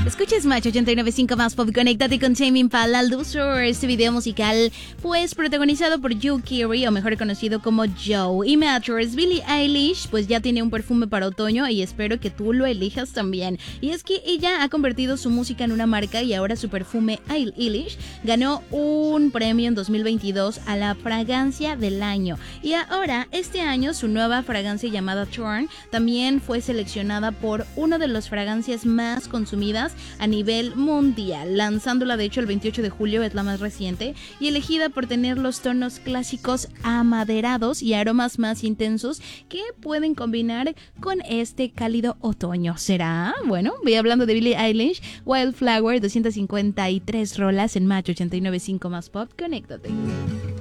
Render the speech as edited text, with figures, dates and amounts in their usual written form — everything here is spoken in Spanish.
Escuchas Match 89.5 Más Pop. Conéctate con Tame Impala Loser. Este video musical, pues, protagonizado por Joe Keery, o mejor conocido como Joe. Y Mattress, Billie Eilish, pues ya tiene un perfume para otoño y espero que tú lo elijas también. Y es que ella ha convertido su música en una marca y ahora su perfume Eilish ganó un premio en 2022 a la fragancia del año. Y ahora, este año, su nueva fragancia llamada Thorn también fue seleccionada por una de las fragancias más consumidas a nivel mundial, lanzándola de hecho el 28 de julio, es la más reciente, y elegida por tener los tonos clásicos amaderados y aromas más intensos que pueden combinar con este cálido otoño. ¿Será? Bueno, voy hablando de Billie Eilish, Wildflower, 253 rolas en Match 89.5 Más Pop. Conéctate.